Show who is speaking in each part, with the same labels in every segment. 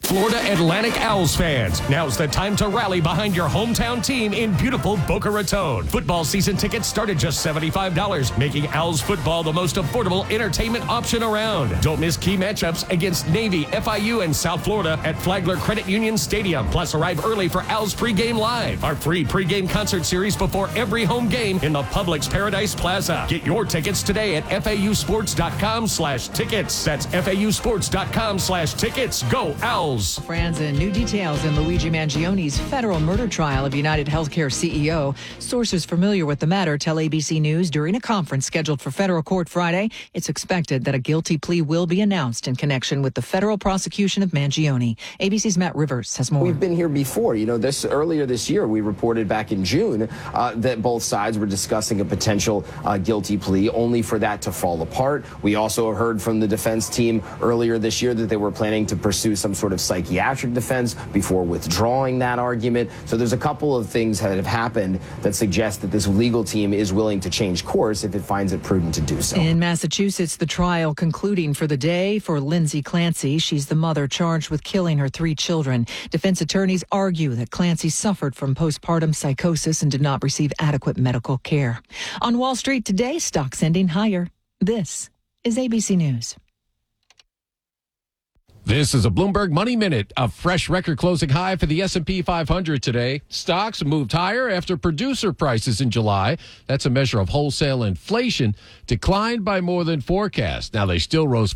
Speaker 1: Florida Atlantic Owls fans, now's the time to rally behind your hometown team in beautiful Boca Raton. Football season tickets start at just $75, making Owls football the most affordable entertainment option around. Don't miss key matchups against Navy, FIU, and South Florida at Flagler Credit Union Stadium. Plus, arrive early for Owls Pregame Live, our free pregame concert series before every home game in the Publix Paradise Plaza. Get your tickets today at FAUsports.com/tickets. That's FAUsports.com/tickets. Go Owls!
Speaker 2: Franzen, new details in Luigi Mangioni's federal murder trial of United Healthcare CEO. Sources familiar with the matter tell ABC News during a conference scheduled for federal court Friday, it's expected that a guilty plea will be announced in connection with the federal prosecution of Mangione. ABC's Matt Rivers has more.
Speaker 3: We've been here before. Earlier this year, we reported back in June that both sides were discussing a potential guilty plea, only for that to fall apart. We also heard from the defense team earlier this year that they were planning to pursue some sort of psychiatric defense before withdrawing that argument. So there's a couple of things that have happened that suggest that this legal team is willing to change course if it finds it prudent to do so.
Speaker 2: In Massachusetts, the trial concluding for the day for Lindsay Clancy. She's the mother charged with killing her 3 children. Defense attorneys argue that Clancy suffered from postpartum psychosis and did not receive adequate medical care. On Wall Street today, stocks ending higher. This is ABC News.
Speaker 4: This is a Bloomberg Money Minute. A fresh record closing high for the S&P 500 today. Stocks moved higher after producer prices in July, that's a measure of wholesale inflation, declined by more than forecast. Now, they still rose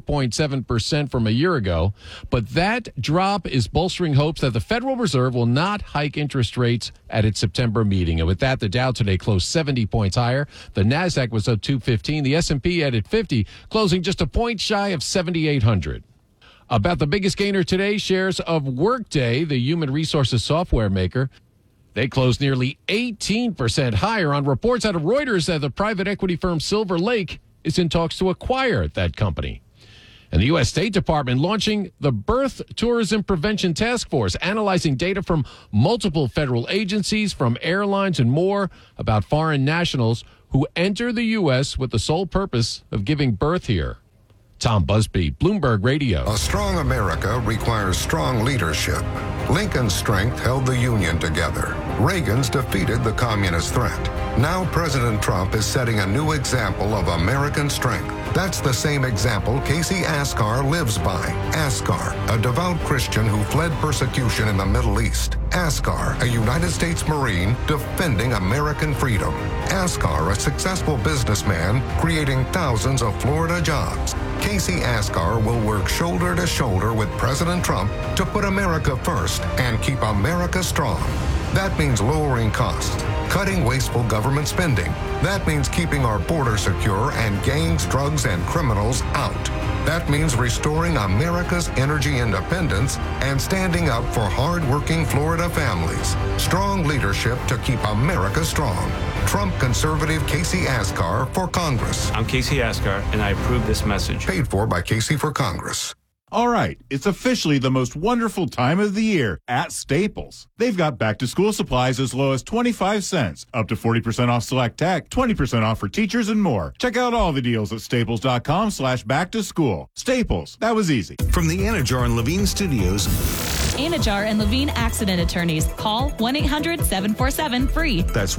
Speaker 4: 4.7% from a year ago, but that drop is bolstering hopes that the Federal Reserve will not hike interest rates at its September meeting. And with that, the Dow today closed 70 points higher. The Nasdaq was up 215. The S&P added 50, closing just a point shy of 7,800. About the biggest gainer today, shares of Workday, the human resources software maker. They closed nearly 18% higher on reports out of Reuters that the private equity firm Silver Lake is in talks to acquire that company. And the U.S. State Department launching the Birth Tourism Prevention Task Force, analyzing data from multiple federal agencies, from airlines and more about foreign nationals who enter the U.S. with the sole purpose of giving birth here. Tom Busby, Bloomberg Radio.
Speaker 5: A strong America requires strong leadership. Lincoln's strength held the Union together. Reagan's defeated the communist threat. Now President Trump is setting a new example of American strength. That's the same example Casey Askar lives by. Askar, a devout Christian who fled persecution in the Middle East. Askar, a United States Marine defending American freedom. Askar, a successful businessman creating thousands of Florida jobs. Casey Askar will work shoulder to shoulder with President Trump to put America first and keep America strong. That means lowering costs, cutting wasteful government spending. That means keeping our border secure and gangs, drugs, and criminals out. That means restoring America's energy independence and standing up for hard-working Florida families. Strong leadership to keep America strong. Trump conservative Casey Askar for Congress.
Speaker 6: I'm Casey Askar, and I approve this message.
Speaker 5: Paid for by Casey for Congress.
Speaker 7: All right, it's officially the most wonderful time of the year at Staples. They've got back-to-school supplies as low as 25 cents, up to 40% off select tech, 20% off for teachers, and more. Check out all the deals at staples.com/back-to-school. Staples, that was easy.
Speaker 8: From the Anajar and Levine Studios.
Speaker 9: Anajar and Levine Accident Attorneys. Call 1-800-747-FREE.
Speaker 8: That's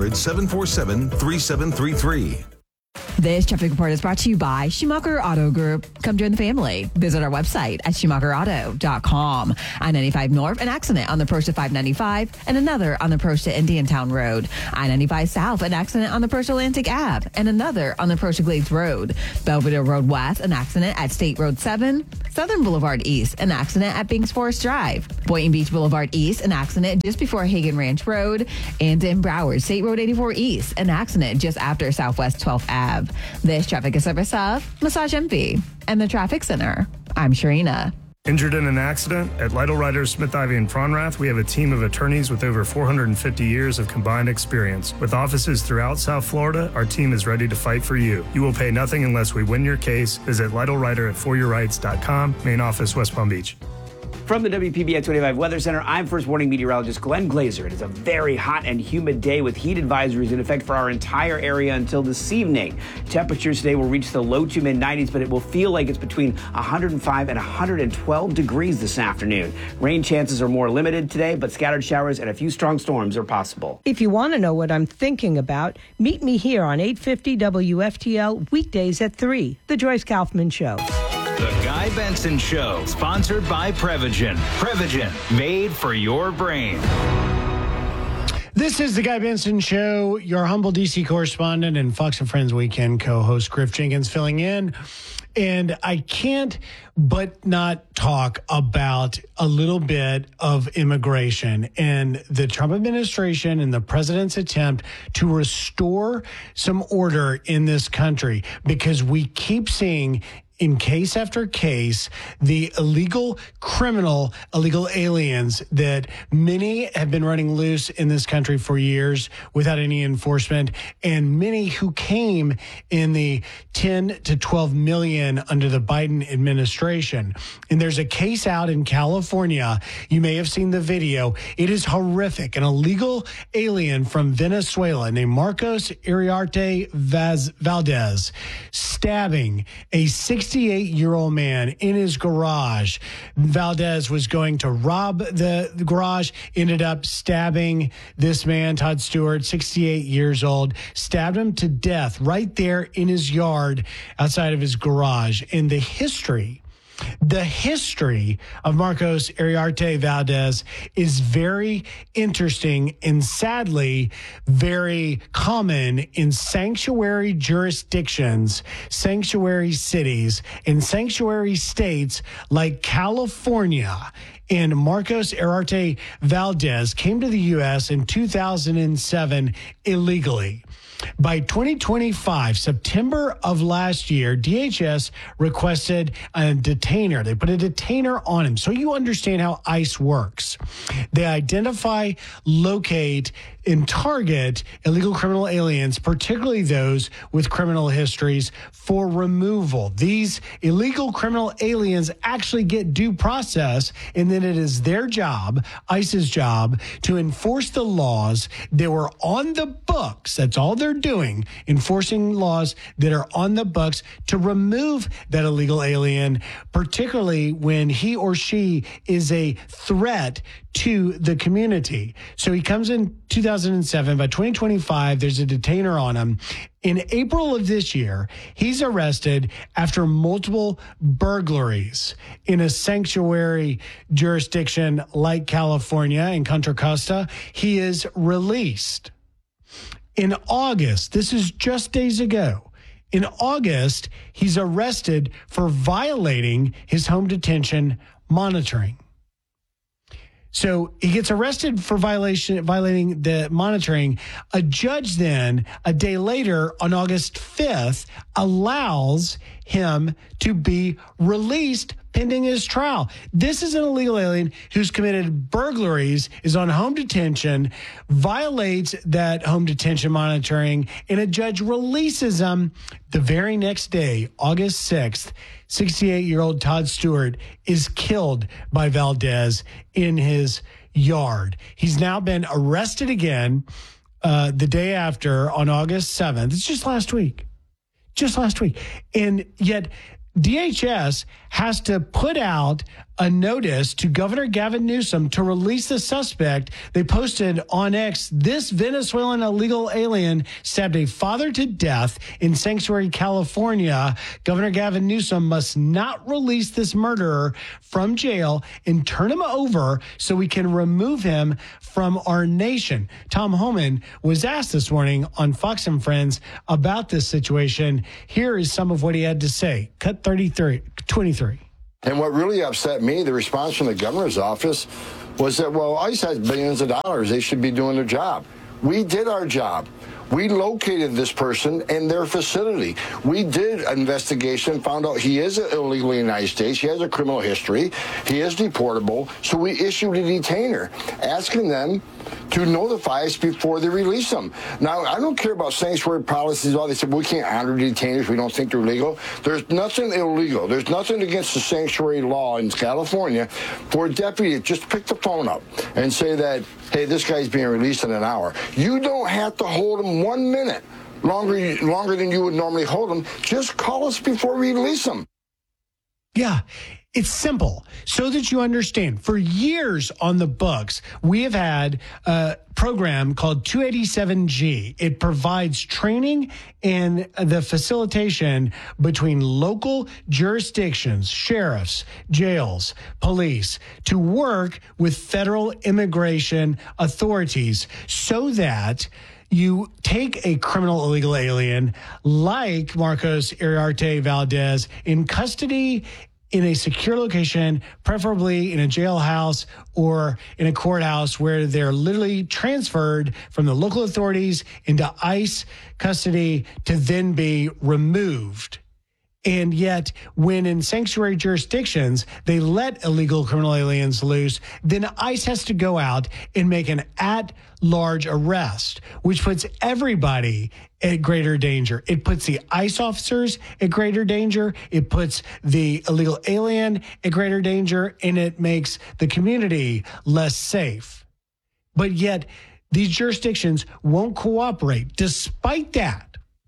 Speaker 8: 1-800-747-3733.
Speaker 10: This traffic report is brought to you by Schumacher Auto Group. Come join the family. Visit our website at SchumacherAuto.com. I-95 North, an accident on the approach to 595 and another on the approach to Indiantown Road. I-95 South, an accident on the approach to Atlantic Ave and another on the approach to Glades Road. Belvedere Road West, an accident at State Road 7. Southern Boulevard East, an accident at Binks Forest Drive. Boynton Beach Boulevard East, an accident just before Hagen Ranch Road. And in Broward, State Road 84 East, an accident just after Southwest 12th Ave. This traffic is service of Massage Envy and the Traffic Center. I'm Sharina.
Speaker 11: Injured in an accident? At Lytle Riders, Smith Ivy, and Fronrath, we have a team of attorneys with over 450 years of combined experience. With offices throughout South Florida, our team is ready to fight for you. You will pay nothing unless we win your case. Visit Lytle Rider at foryourrights.com, main office, West Palm Beach.
Speaker 12: From the WPBI 25 Weather Center, I'm First Warning Meteorologist Glenn Glazer. It is a very hot and humid day with heat advisories in effect for our entire area until this evening. Temperatures today will reach the low to mid-90s, but it will feel like it's between 105 and 112 degrees this afternoon. Rain chances are more limited today, but scattered showers and a few strong storms are possible.
Speaker 13: If you want to know what I'm thinking about, meet me here on 850 WFTL weekdays at 3, The Joyce Kaufman Show.
Speaker 14: The Guy Benson Show, sponsored by Prevagen. Prevagen, made for your brain.
Speaker 15: This is the Guy Benson Show, your humble D.C. correspondent and Fox and Friends Weekend co-host Griff Jenkins filling in. And I can't but not talk about a little bit of immigration and the Trump administration and the president's attempt to restore some order in this country, because we keep seeing in case after case, the illegal aliens that many have been running loose in this country for years without any enforcement, and many who came in the 10 to 12 million under the Biden administration. And there's a case out in California. You may have seen the video. It is horrific. An illegal alien from Venezuela named Marcos Iriarte Valdez stabbing a 68-year-old man in his garage. Valdez was going to rob the garage, ended up stabbing this man, Todd Stewart, 68 years old, stabbed him to death right there in his yard outside of his garage. And the history of Marcos Iriarte Valdez is very interesting and sadly very common in sanctuary jurisdictions, sanctuary cities, and sanctuary states like California. And Marcos Iriarte Valdez came to the U.S. in 2007 illegally. By 2025, September of last year, DHS requested a detainer. They put a detainer on him. So you understand how ICE works. They identify, locate, and target illegal criminal aliens, particularly those with criminal histories, for removal. These illegal criminal aliens actually get due process, and then it is their job, ICE's job, to enforce the laws that were on the books. That's all they're doing, enforcing laws that are on the books to remove that illegal alien, particularly when he or she is a threat to the community. So he comes in 2007. By 2025, there's a detainer on him. In April of this year, he's arrested after multiple burglaries in a sanctuary jurisdiction like California in Contra Costa. He is released. In August, this is just days ago, in August, he's arrested for violating his home detention monitoring. So he gets arrested for violating the monitoring. A judge then, a day later, on August 5th, allows him to be released pending his trial. This is an illegal alien who's committed burglaries, is on home detention, violates that home detention monitoring, and a judge releases him the very next day, August 6th. 68-year-old Todd Stewart is killed by Valdez in his yard. He's now been arrested again the day after on August 7th. It's just last week. And yet DHS has to put out a notice to Governor Gavin Newsom to release the suspect. They posted on X, this Venezuelan illegal alien stabbed a father to death in Sanctuary, California. Governor Gavin Newsom must not release this murderer from jail and turn him over so we can remove him from our nation. Tom Homan was asked this morning on Fox and Friends about this situation. Here is some of what he had to say. Cut 23.
Speaker 16: And what really upset me, the response from the governor's office, was that, well, ICE has billions of dollars. They should be doing their job. We did our job. We located this person in their facility. We did an investigation, found out he is illegal in the United States. He has a criminal history. He is deportable. So we issued a detainer, asking them to notify us before they release them. Now, I don't care about sanctuary policies. All they said, we can't honor detainers. We don't think they're legal. There's nothing illegal. There's nothing against the sanctuary law in California for a deputy to just pick the phone up and say that, hey, this guy's being released in an hour. You don't have to hold him 1 minute longer than you would normally hold him. Just call us before we release him.
Speaker 15: Yeah. It's simple, so that you understand. For years on the books, we have had a program called 287G. It provides training and the facilitation between local jurisdictions, sheriffs, jails, police, to work with federal immigration authorities so that you take a criminal illegal alien like Marcos Iriarte Valdez in custody in a secure location, preferably in a jailhouse or in a courthouse where they're literally transferred from the local authorities into ICE custody to then be removed. And yet, when in sanctuary jurisdictions, they let illegal criminal aliens loose, then ICE has to go out and make an at-large arrest, which puts everybody at greater danger. It puts the ICE officers at greater danger. It puts the illegal alien at greater danger, and it makes the community less safe. But yet, these jurisdictions won't cooperate. Despite that,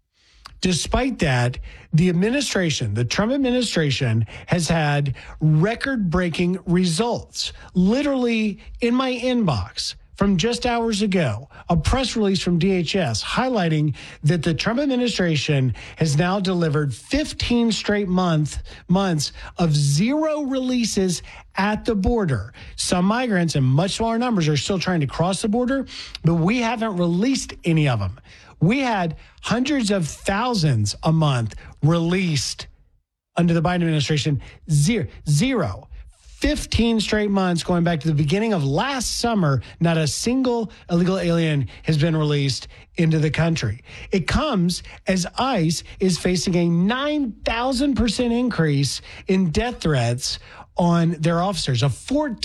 Speaker 15: the administration, the Trump administration, has had record-breaking results. Literally in my inbox from just hours ago, a press release from DHS highlighting that the Trump administration has now delivered 15 straight months of zero releases at the border. Some migrants in much smaller numbers are still trying to cross the border, but we haven't released any of them. We had hundreds of thousands a month released under the Biden administration. Zero. 15 straight months going back to the beginning of last summer, not a single illegal alien has been released into the country. It comes as ICE is facing a 9,000% increase in death threats on their officers, a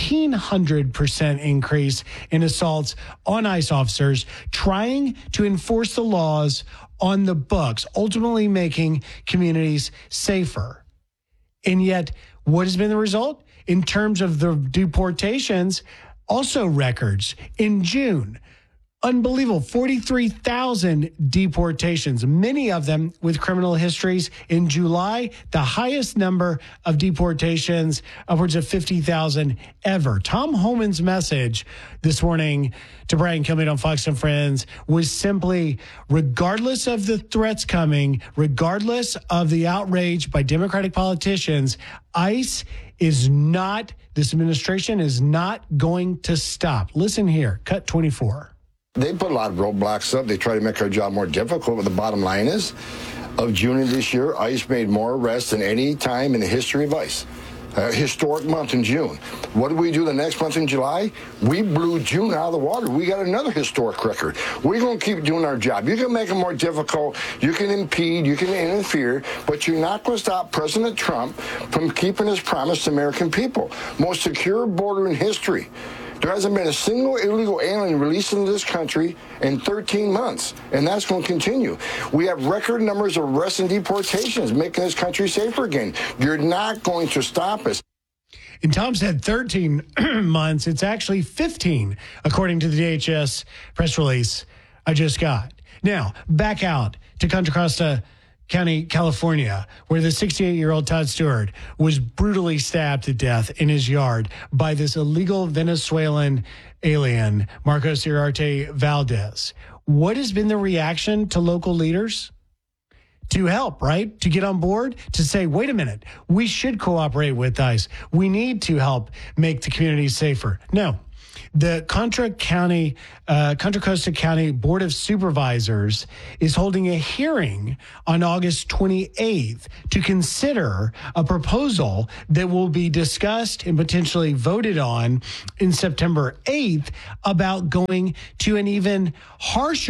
Speaker 15: 1,400% increase in assaults on ICE officers trying to enforce the laws on the books, ultimately making communities safer. And yet, what has been the result? In terms of the deportations, also records. In June, unbelievable, 43,000 deportations, many of them with criminal histories. In July, the highest number of deportations, upwards of 50,000 ever. Tom Homan's message this morning to Brian Kilmeade on Fox and Friends was simply, regardless of the threats coming, regardless of the outrage by Democratic politicians, ICE is not, this administration is not going to stop. Listen here, cut 24.
Speaker 16: They put a lot of roadblocks up. They try to make our job more difficult. But the bottom line is, of June of this year, ICE made more arrests than any time in the history of ICE. Historic month in June. What did we do the next month in July? We blew June out of the water. We got another historic record. We're going to keep doing our job. You can make it more difficult. You can impede. You can interfere. But you're not going to stop President Trump from keeping his promise to American people. Most secure border in history. There hasn't been a single illegal alien released into this country in 13 months, and that's going to continue. We have record numbers of arrests and deportations, making this country safer again. You're not going to stop us.
Speaker 15: And Tom said 13 months. It's actually 15, according to the DHS press release I just got. Now, back out to Contra Costa County, California, where the 68-year-old Todd Stewart was brutally stabbed to death in his yard by this illegal Venezuelan alien, Marcos Iriarte Valdez. What has been the reaction to local leaders? To help, right? To get on board, to say, wait a minute, we should cooperate with ICE. We need to help make the community safer. No. The Contra Costa County Board of Supervisors is holding a hearing on August 28th to consider a proposal that will be discussed and potentially voted on in September 8th about going to an even harsher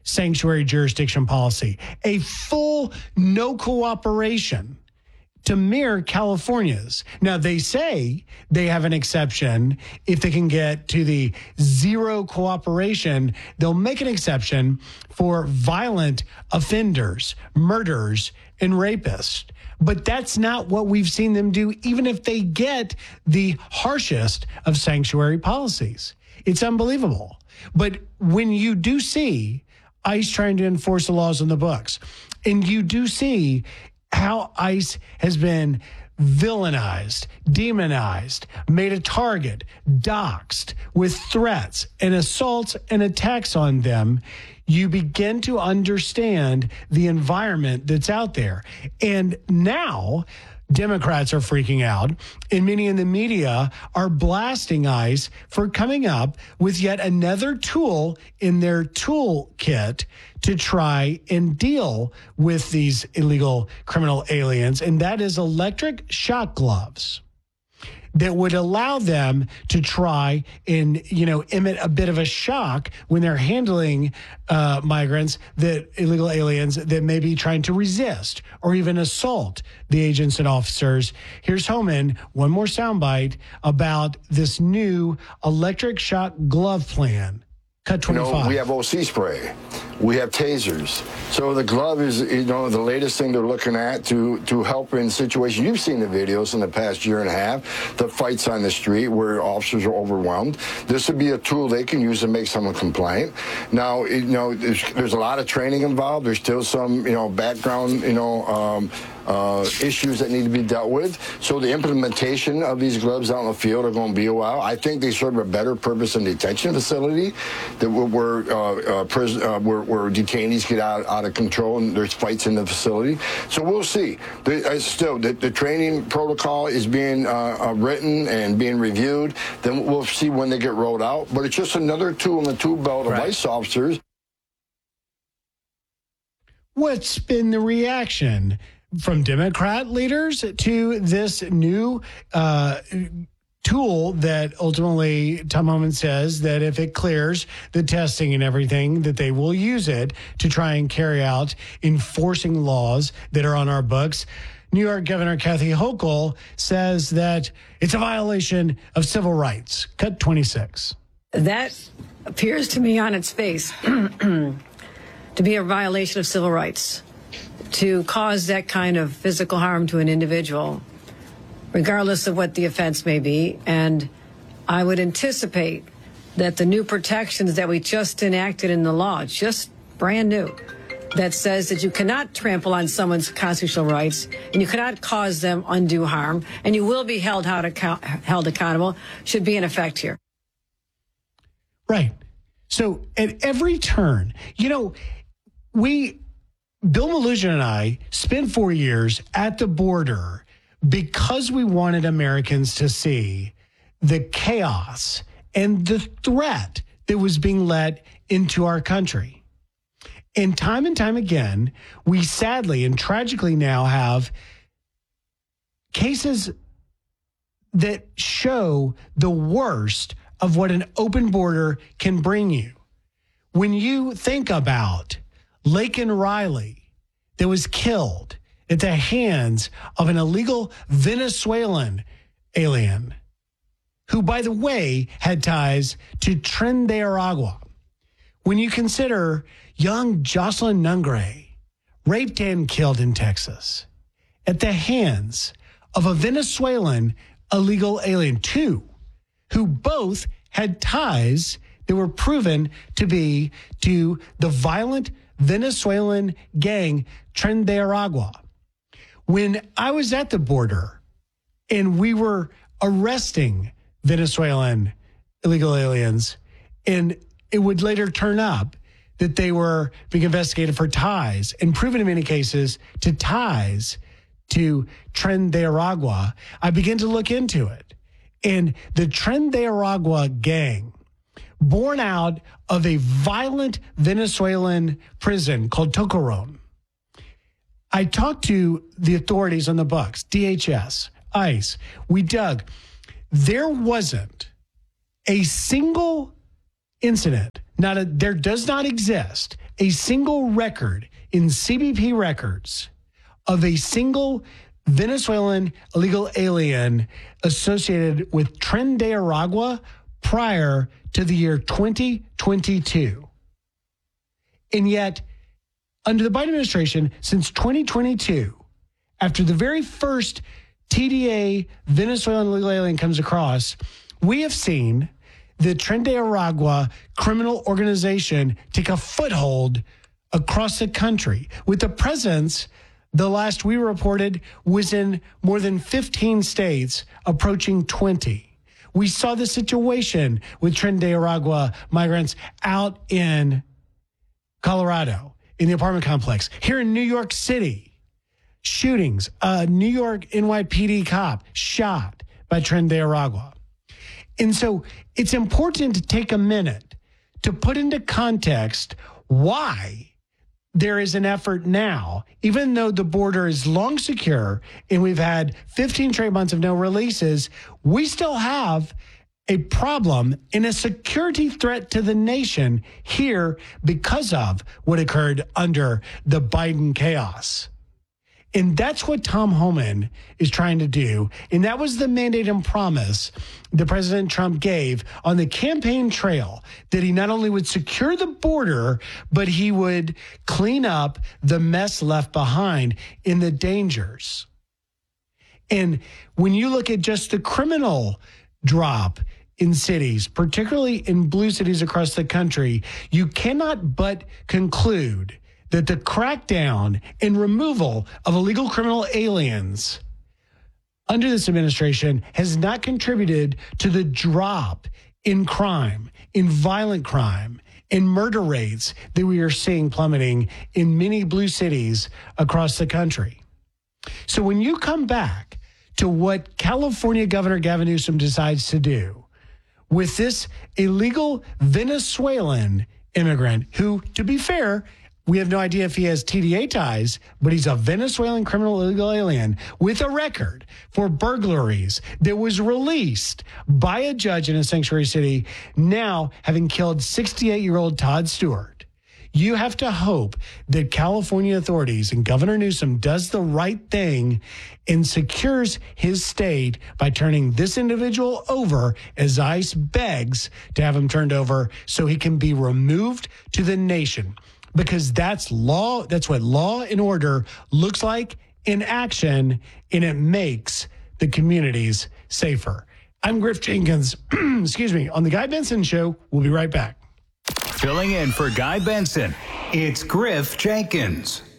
Speaker 15: sanctuary jurisdiction policy, a full no cooperation to mirror California's. Now, they say they have an exception. If they can get to the zero cooperation, they'll make an exception for violent offenders, murderers, and rapists. But that's not what we've seen them do, even if they get the harshest of sanctuary policies. It's unbelievable. But when you do see ICE trying to enforce the laws on the books, and you do see how ICE has been villainized, demonized, made a target, doxxed with threats and assaults and attacks on them, you begin to understand the environment that's out there. And now Democrats are freaking out, and many in the media are blasting ICE for coming up with yet another tool in their toolkit to try and deal with these illegal criminal aliens, and that is electric shock gloves that would allow them to try and, emit a bit of a shock when they're handling migrants, that illegal aliens that may be trying to resist or even assault the agents and officers. Here's Homan, one more soundbite about this new electric shock glove plan. Cut 25.
Speaker 16: We have OC spray. We have tasers. So the glove is, the latest thing they're looking at to help in situations. You've seen the videos in the past year and a half, the fights on the street where officers are overwhelmed. This would be a tool they can use to make someone compliant. Now, there's a lot of training involved. There's still some, background, issues that need to be dealt with. So the implementation of these gloves out in the field are going to be a while. I think they serve a better purpose in detention facility, that where detainees get out of control and there's fights in the facility. So we'll see. The training protocol is being written and being reviewed. Then we'll see when they get rolled out. But it's just another tool in the tool belt of ICE officers.
Speaker 15: What's been the reaction from Democrat leaders to this new tool that ultimately Tom Homan says that if it clears the testing and everything, that they will use it to try and carry out enforcing laws that are on our books? New York Governor Kathy Hochul says that it's a violation of civil rights. Cut 26.
Speaker 17: That appears to me on its face to be a violation of civil rights. To cause that kind of physical harm to an individual, regardless of what the offense may be. And I would anticipate that the new protections that we just enacted in the law, just brand new, that says that you cannot trample on someone's constitutional rights and you cannot cause them undue harm and you will be held accountable, should be in effect here.
Speaker 15: Right. So at every turn, Bill Melugin and I spent 4 years at the border because we wanted Americans to see the chaos and the threat that was being let into our country. And time again, we sadly and tragically now have cases that show the worst of what an open border can bring you. When you think about Laken Riley, that was killed at the hands of an illegal Venezuelan alien who, by the way, had ties to Tren de Aragua. When you consider young Jocelyn Nungre, raped and killed in Texas at the hands of a Venezuelan illegal alien, two, who both had ties that were proven to be to the violent Venezuelan gang Tren de Aragua. When I was at the border and we were arresting Venezuelan illegal aliens, and it would later turn up that they were being investigated for ties and proven in many cases to ties to Tren de Aragua, I began to look into it. And the Tren de Aragua gang, born out of a violent Venezuelan prison called Tocorón. I talked to the authorities on the books, DHS, ICE. We dug. There wasn't a single incident there does not exist a single record in CBP records of a single Venezuelan illegal alien associated with Tren de Aragua prior to the year 2022. And yet, under the Biden administration, since 2022, after the very first TDA Venezuelan illegal alien comes across, we have seen the Tren de Aragua criminal organization take a foothold across the country, with the presence, the last we reported, was in more than 15 states, approaching 20. We saw the situation with Tren de Aragua migrants out in Colorado, in the apartment complex. Here in New York City, shootings, a New York NYPD cop shot by Tren de Aragua. And so it's important to take a minute to put into context why there is an effort now, even though the border is long secure and we've had 15 straight months of no releases, we still have a problem and a security threat to the nation here because of what occurred under the Biden chaos. And that's what Tom Homan is trying to do. And that was the mandate and promise that President Trump gave on the campaign trail, that he not only would secure the border, but he would clean up the mess left behind in the dangers. And when you look at just the criminal drop in cities, particularly in blue cities across the country, you cannot but conclude that the crackdown and removal of illegal criminal aliens under this administration has not contributed to the drop in crime, in violent crime, in murder rates that we are seeing plummeting in many blue cities across the country. So when you come back to what California Governor Gavin Newsom decides to do with this illegal Venezuelan immigrant who, to be fair, we have no idea if he has TDA ties, but he's a Venezuelan criminal illegal alien with a record for burglaries that was released by a judge in a sanctuary city, now having killed 68-year-old Todd Stewart. You have to hope that California authorities and Governor Newsom does the right thing and secures his state by turning this individual over as ICE begs to have him turned over so he can be removed to the nation. Because that's law. That's what law and order looks like in action, and it makes the communities safer. I'm Griff Jenkins, on The Guy Benson Show. We'll be right back.
Speaker 14: Filling in for Guy Benson, it's Griff Jenkins.